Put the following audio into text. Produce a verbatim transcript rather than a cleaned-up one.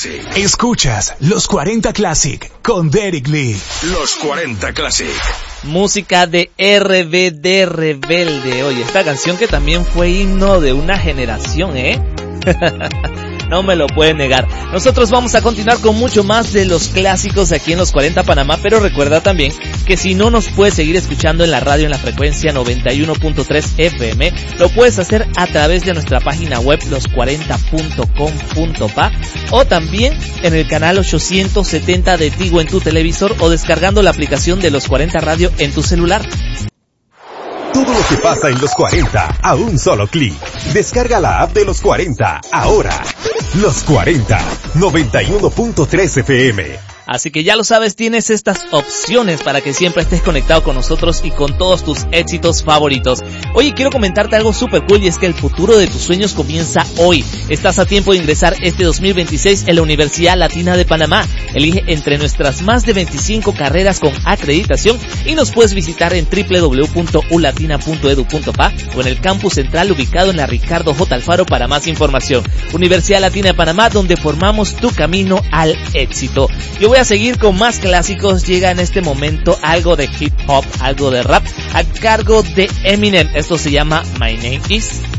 Classic. Escuchas Los cuarenta Classic con Derek Lee. Los cuarenta Classic. Música de R B D Rebelde. Oye, esta canción que también fue himno de una generación, ¿eh? No me lo pueden negar. Nosotros vamos a continuar con mucho más de los clásicos aquí en Los cuarenta Panamá, pero recuerda también que si no nos puedes seguir escuchando en la radio en la frecuencia noventa y uno punto tres F M, lo puedes hacer a través de nuestra página web los cuarenta punto com punto pa o también en el canal ochocientos setenta de Tigo en tu televisor o descargando la aplicación de Los cuarenta Radio en tu celular. Todo lo que pasa en Los cuarenta a un solo clic. Descarga la app de Los cuarenta ahora. Los cuarenta, noventa y uno punto tres F M. Así que ya lo sabes, tienes estas opciones para que siempre estés conectado con nosotros y con todos tus éxitos favoritos. Oye, quiero comentarte algo súper cool y es que el futuro de tus sueños comienza hoy. Estás a tiempo de ingresar este dos mil veintiséis en la Universidad Latina de Panamá. Elige entre nuestras más de veinticinco carreras con acreditación y nos puedes visitar en doble u doble u doble u punto u latina punto edu punto pa o en el campus central ubicado en la Ricardo J. Alfaro para más información. Universidad Latina de Panamá, donde formamos tu camino al éxito. Yo voy a seguir con más clásicos. Llega en este momento algo de hip hop, algo de rap a cargo de Eminem. Esto se llama My Name Is.